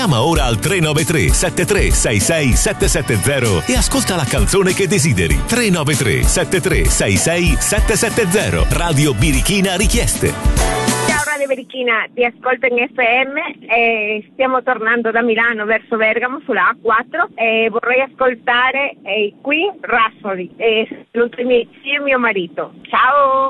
Chiama ora al 393 7366 770 e ascolta la canzone che desideri. 393 7366 770. Radio Birichina Richieste. Ciao Radio Birichina, ti ascolto in FM e stiamo tornando da Milano verso Bergamo sulla A4 e vorrei ascoltare qui Rassoli e saluto i miei zii e mio marito. Ciao!